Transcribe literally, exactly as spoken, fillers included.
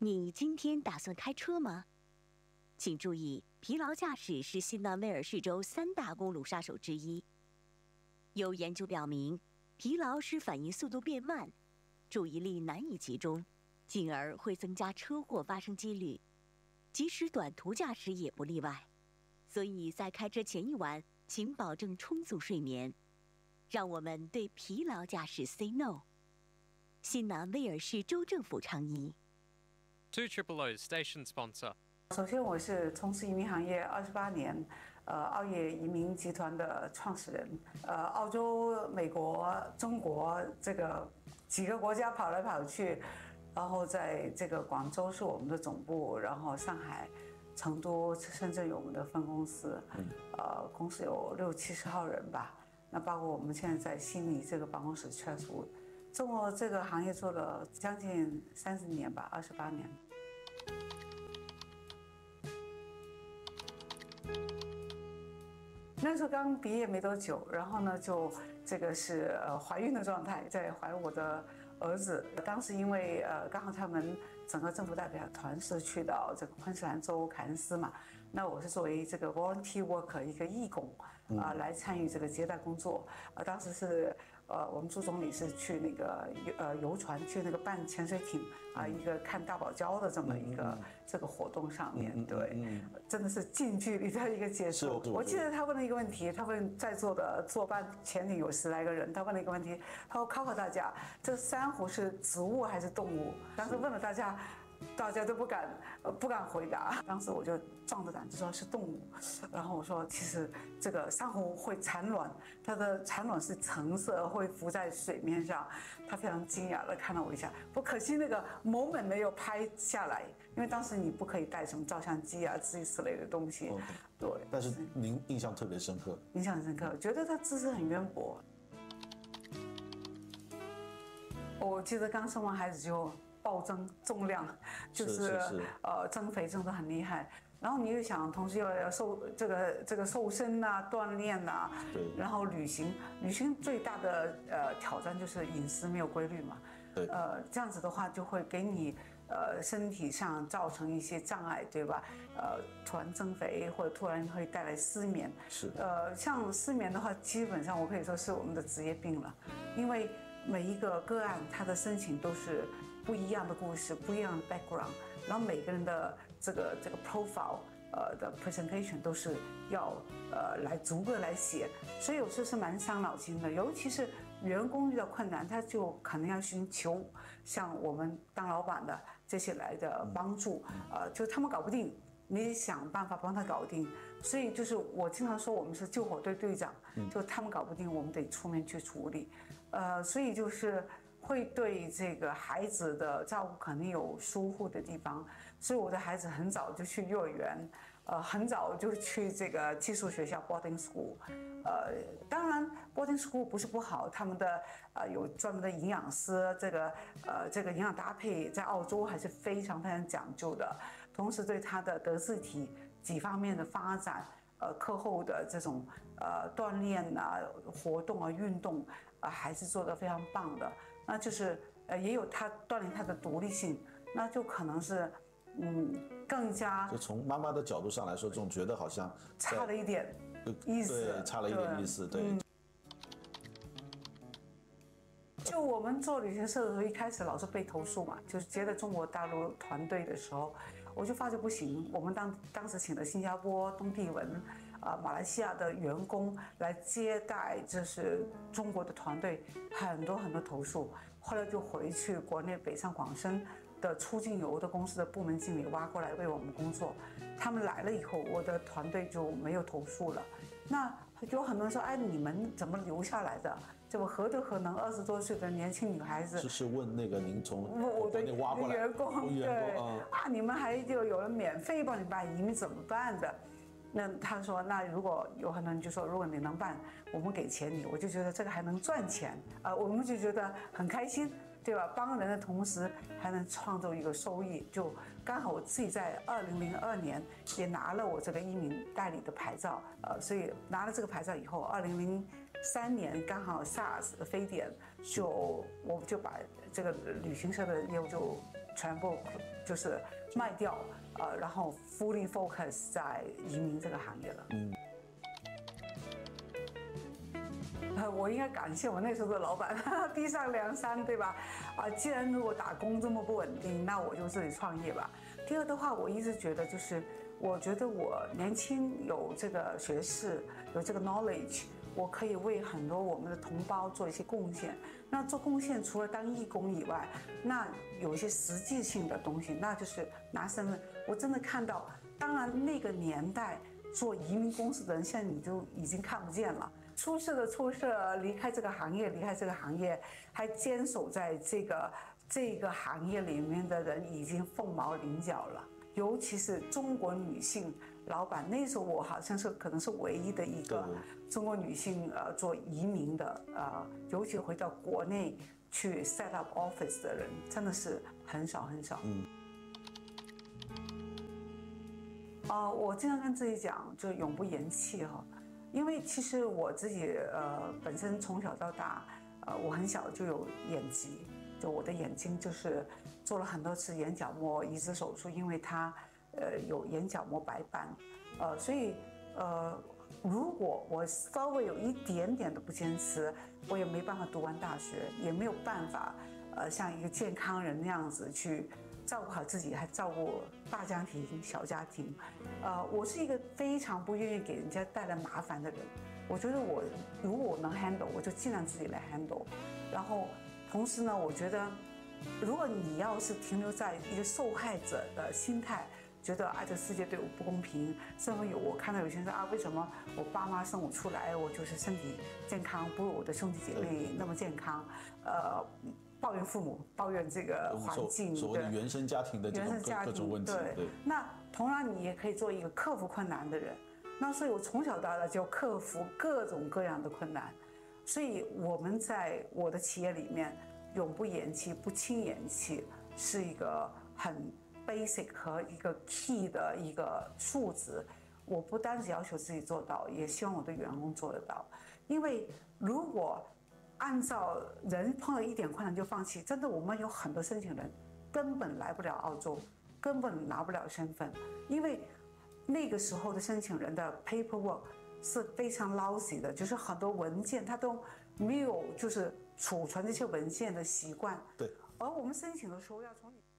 你今天打算开车吗？请注意，疲劳驾驶是新南威尔士州三大公路杀手之一。有研究表明，疲劳使反应速度变慢，注意力难以集中，进而会增加车祸发生几率。即使短途驾驶也不例外。所以在开车前一晚，请保证充足睡眠。让我们对疲劳驾驶 say no。新南威尔士州政府倡议。 two triple O station sponsor。 首先，我是从事移民行业二十八年，呃，澳业移民集团的创始人。呃，澳洲、美国、中国这个几个国家跑来跑去，然后在这个广州是我们的总部，然后上海、成都、深圳有我们的分公司，呃，公司有六七十号人吧。那包括我们现在在悉尼这个办公室 Chatswood， 做这个行业做了将近三十年吧，二十八年。那时候刚毕业没多久，然后呢，就这个是呃怀孕的状态，在怀我的儿子。当时因为呃刚好他们整个政府代表团是去到这个昆士兰州凯恩斯嘛，那我是作为这个 volunteer worker 一个义工啊、呃、来参与这个接待工作。呃，当时是呃我们朱总理是去那个呃游船去那个办潜水艇啊、呃、一个看大堡礁的这么一个这个活动上面，对，真的是近距离的一个接触。我记得他问了一个问题，他问在座的坐班前里有十来个人，他问了一个问题，他说考考大家，这珊瑚是植物还是动物？当时问了大家。大家都不敢，呃，不敢回答。当时我就壮着胆子说是动物，然后我说其实这个珊瑚会产卵，它的产卵是橙色，会浮在水面上。他非常惊讶的看了我一下，不可惜那个 moment 没有拍下来，因为当时你不可以带什么照相机啊之类的东西。Okay. 对。 但是您印象特别深刻， 印象很深刻，觉得他知识很渊博。我记得刚生完孩子就。暴增重量，就是是是是呃增肥增得很厉害，然后你又想同时要要瘦这个这个瘦身呐、啊、锻炼呐、啊， 对， 然后旅行，旅行最大的呃挑战就是饮食没有规律嘛， 对， 呃这样子的话就会给你呃身体上造成一些障碍，对吧？呃突然增肥或者突然会带来失眠， 是， 呃像失眠的话，基本上我可以说是我们的职业病了，因为每一个个案他的申请都是。不一样的故事，不一样的 background， 然后每个人的这个这个 profile， 呃的 presentation 都是要呃来逐个来写，所以有时候是蛮伤脑筋的。尤其是员工遇到困难，他就可能要寻求像我们当老板的这些来的帮助，呃，就他们搞不定，你想办法帮他搞定。所以就是我经常说，我们是救火队队长，就他们搞不定，我们得出面去处理。呃，所以就是。会对这个孩子的照顾可能有疏忽的地方，所以我的孩子很早就去幼儿园，呃，很早就去这个寄宿学校 boarding school， 呃，当然 boarding school 不是不好，他们的呃有专门的营养师，这个呃这个营养搭配在澳洲还是非常非常讲究的，同时对他的德智体几方面的发展。呃，课后的这种呃锻炼啊、活动啊、运动啊、呃，还是做得非常棒的。那就是呃，也有他锻炼他的独立性，那就可能是嗯更加。 就从妈妈的角度上来说，总觉得好像差了一点意思， 对，差了一点意思，对。 嗯就我们做旅行社的时候，一开始老是被投诉嘛，就是接待中国大陆团队的时候，我就发觉不行。我们当当时请了新加坡、东帝汶、啊、呃、马来西亚的员工来接待，就是中国的团队，很多很多投诉。后来就回去国内北上广深的出境游的公司的部门经理挖过来为我们工作。他们来了以后，我的团队就没有投诉了。那有很多人说，哎，你们怎么留下来的？这不何德何能？二十多岁的年轻女孩子， 是是问那个您从我的挖过来员工，对啊，你们还就有人免费帮你办移民怎么办的？那他说，那如果有很多人就说，如果你能办，我们给钱你，我就觉得这个还能赚钱啊、呃，我们就觉得很开心。对吧？帮人的同时还能创造一个收益，就刚好我自己在二零零二年也拿了我这个移民代理的牌照，呃，所以拿了这个牌照以后，二零零三年刚好 SARS 的非典，就我就把这个旅行社的业务就全部就是卖掉，呃，然后 fully focus 在移民这个行业了。嗯。呃，我应该感谢我那时候的老板，逼上梁山，对吧？啊，既然如果打工这么不稳定，那我就自己创业吧。第二的话，我一直觉得就是，我觉得我年轻有这个学识，有这个 knowledge， 我可以为很多我们的同胞做一些贡献。那做贡献除了当义工以外，那有一些实际性的东西，那就是拿身份。我真的看到，当然那个年代做移民公司的人，现在你就已经看不见了。出事的出事，离开这个行业，离开这个行业，还坚守在这个这个行业里面的人已经凤毛麟角了。尤其是中国女性老板，那时候我好像是可能是唯一的一个中国女性呃做移民的呃，尤其回到国内去 set up office 的人，真的是很少很少。嗯。啊、呃，我经常跟自己讲，就永不言弃哈。因为其实我自己呃本身从小到大，呃我很小就有眼疾，就我的眼睛就是做了很多次眼角膜移植手术，因为它呃有眼角膜白斑，呃所以呃如果我稍微有一点点的不坚持，我也没办法读完大学，也没有办法呃像一个健康人那样子去照顾好自己，还照顾大家庭、小家庭。呃，我是一个非常不愿意给人家带来麻烦的人。我觉得我如果我能 handle， 我就尽量自己来 handle。然后，同时呢，我觉得，如果你要是停留在一个受害者的心态，觉得啊这世界对我不公平，甚至有我看到有些人说啊，为什么我爸妈生我出来，我就是身体健康，不如我的兄弟姐妹那么健康，呃。抱怨父母，抱怨这个环境， 所谓的原生家庭的这种各种问题。 对，对那同样你也可以做一个克服困难的人。那所以我从小到大就克服各种各样的困难。所以我们在我的企业里面，永不言弃，不轻言弃，是一个很 basic 和一个 key 的一个数值。我不单只要求自己做到，也希望我的员工做得到。因为如果按照人碰到一点困难就放弃，真的我们有很多申请人根本来不了澳洲，根本拿不了身份，因为那个时候的申请人的 paperwork 是非常 lousy 的，就是很多文件他都没有就是储存这些文件的习惯。 对， 而我们申请的时候要从你。